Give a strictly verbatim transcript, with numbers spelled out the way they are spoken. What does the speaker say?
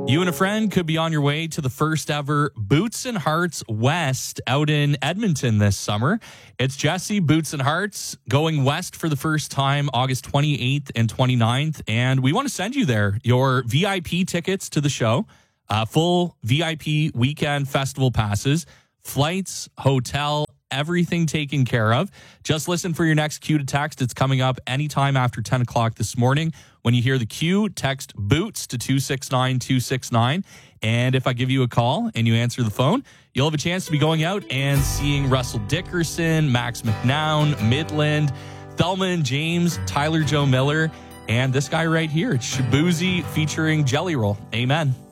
You and a friend could be on your way to the first ever Boots and Hearts West out in Edmonton this summer. It's Jesse, Boots and Hearts, going west for the first time August twenty-eighth and twenty-ninth. And we want to send you there your V I P tickets to the show, uh, full V I P weekend festival passes, flights, hotel, everything taken care of. Just listen for your next cue to text. It's coming up anytime after ten o'clock this morning. When you hear the cue, text BOOTS to two six nine two six nine. And if I give you a call and you answer the phone, you'll have a chance to be going out and seeing Russell Dickerson, Max McNown, Midland, Thelma and James, Tyler Joe Miller, and this guy right here. It's Shabuzi featuring Jelly Roll. Amen.